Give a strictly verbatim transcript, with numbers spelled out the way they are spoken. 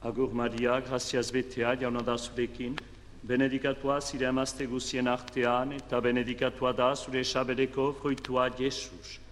Agur Maria, graziaz betea, jauna da zurekin, benedikatua zire emazte guzien artean, eta benedikatua da zure sabeleko fruitua Jesus.